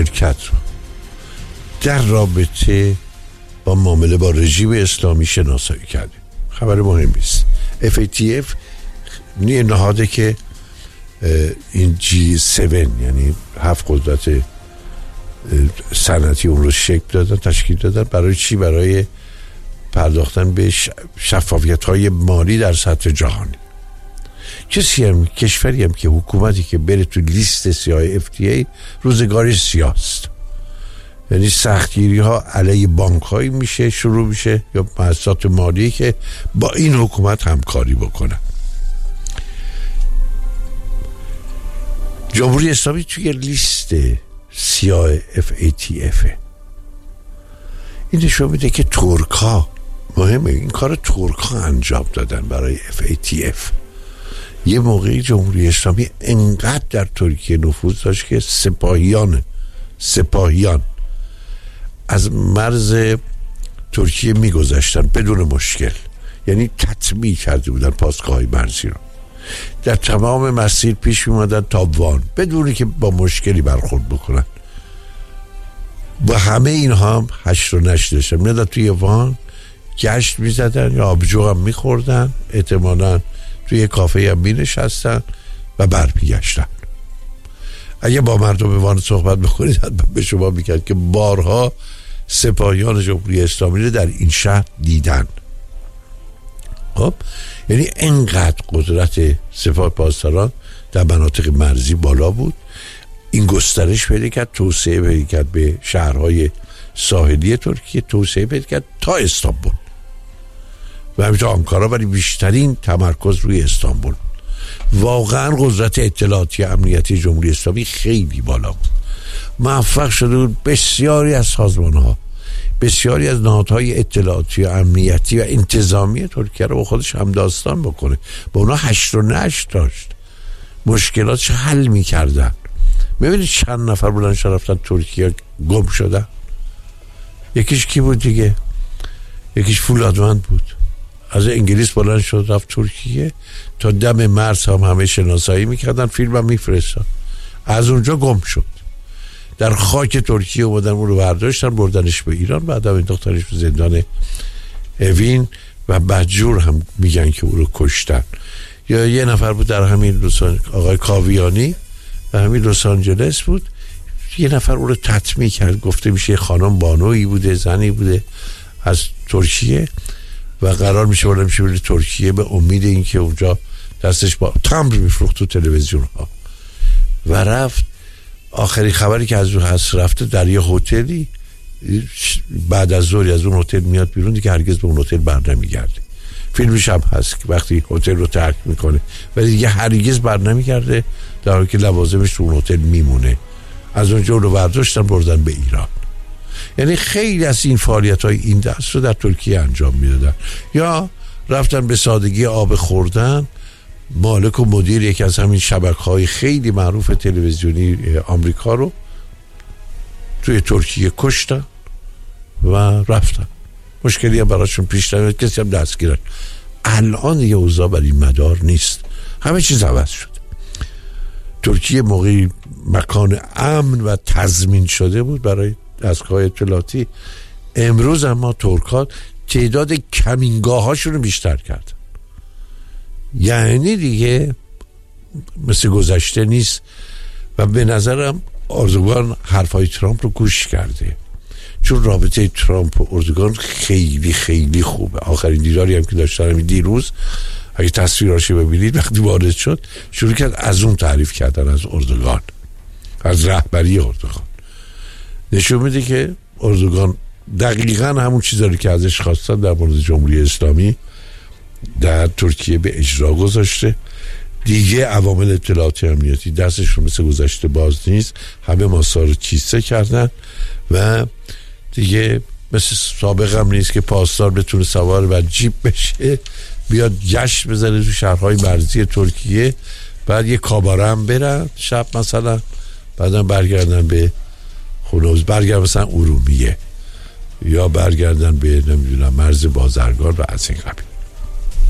شرکت رو در رابطه با معامله با رژیم اسلامی شناسایی کردیم. خبر مهمی است. FATF یه نهاده که این G7 یعنی 7 قدرت صنعتی اون رو شکل دادن، تشکیل دادن. برای چی؟ برای پرداختن به شفافیت‌های مالی در سطح جهانی. کشوری هم که حکومتی که بره تو لیست سیاه FTA روزگارش سیاست، یعنی سختگیری ها علیه بانک هایی میشه شروع میشه یا مؤسسات مالی که با این حکومت همکاری بکنن. جمهوری اسلامی توی لیست سیاه FATF. این نشون میده که ترک ها، مهمه این کار ترک ها انجام دادن برای FATF. یه موقعی جمهوری اسلامی انقدر در ترکیه نفوذ داشت که سپاهیان از مرز ترکیه میگذشتن بدون مشکل، یعنی تطمیع کرده بودن پاسگاه‌های مرزی رو. در تمام مسیر پیش می‌آمدن تا وان بدون که با مشکلی برخورد بکنن. با همه اینها هم هشت و نشت داشتن، میادن توی وان گشت میزدن یا آبجو هم میخوردن، احتمالاً توی کافه هم مینشستن و برمیگشتن. اگه با مردم وان صحبت بکنید حتما به شما میگن که بارها سپاهیان جمهوری اسلامی رو در این شهر دیدن. خب یعنی انقدر قدرت سپاه پاسداران در مناطق مرزی بالا بود. این گسترش پیدا کرد، توسعه پیدا کرد به شهرهای ساحلی ترکیه، توسعه پیدا کرد تا استانبول و همینطور آنکارا، ولی بیشترین تمرکز روی استانبول. واقعا قدرت اطلاعاتی امنیتی جمهوری اسلامی خیلی بالا بود. موفق شده بود بسیاری از سازمان‌ها، بسیاری از نهادهای اطلاعاتی و امنیتی و انتظامی ترکیه رو با خودش همداستان بکنه. با اونا هشت و نشت داشت، مشکلاتش حل میکردن. میبینید چند نفر بودن رفتن ترکیه گم شدن؟ یکیش کی بود دیگه؟ یکیش فولادوند بود، از انگلیس بلند شد رفت ترکیه، تا دم مرز هم همه شناسایی میکردن، فیلم هم میفرستن، از اونجا گم شد. در خاک ترکیه اومدن اون رو برداشتن بردنش به ایران، بعد هم انداختنش به زندان اوین و بدجور هم میگن که او رو کشتن. یا یه نفر بود در همین آقای کاویانی در همین لس آنجلس بود، یه نفر او رو تطمیع کرد، گفته میشه خانم بانویی بوده، زنی بوده از ترکیه و قرار میشه بره ترکیه به امید این که اونجا دستش با تمبر میفروخت تو تلویزیون ها و رفت. آخری خبری که از اون هست رفته در یه هتلی، بعد از ظهر از اون هتل میاد بیرون، دیگه هرگز به اون هتل بر نمیگرده. فیلمش هم هست که وقتی هتل رو ترک میکنه ولی دیگه هرگز بر نمیگرده، در حالی که لوازمش تو اون هتل میمونه. از اونجا رو برداشتن بردن به ایران. یعنی خیلی از این فعالیت‌های این دست رو در ترکیه انجام میدادن. یا رفتن به سادگی آب خوردن، مالک و مدیر یکی از همین شبکه‌های خیلی معروف تلویزیونی آمریکا رو توی ترکیه کشتن و رفتن. مشکلی هم براشون پیش نیامد، کسی هم دستگیرن. الان دیگه اوضاع بر این مدار نیست، همه چیز عوض شد. ترکیه موقعی مکان امن و تضمین شده بود برای دستگاه اطلاعاتی. امروز اما ترک‌ها تعداد کمینگاه‌هاشون رو بیشتر کردن. یعنی دیگه مثل گذشته نیست و به نظرم اردوغان حرفای ترامپ رو گوش کرده، چون رابطه ترامپ و اردوغان خیلی خیلی خوبه. آخرین دیداری هم که داشتن دیروز، اگه تصویراشو ببینید، وقتی وارد شد شروع کرد از اون تعریف کردن از اردوغان، از رهبری اردوغان. نشون میده که اردوغان دقیقاً همون چیزایی که ازش خواستن در مورد جمهوری اسلامی در ترکیه به اجرا گذاشته. دیگه عوامل اطلاعاتی امنیتی دستشون مثل گذشته باز نیست، همه ماسا رو کیسه کردن و دیگه مثل سابق هم نیست که پاسدار بتونه سوار بر جیپ بشه بیاد گشت بزنه تو شهرهای مرزی ترکیه، بعد یه کاباره هم برن شب مثلا، بعدم برگردن به خونه، برگردن مثلا ارومیه یا برگردن به نمیدونم مرز بازرگان و از این قبیل.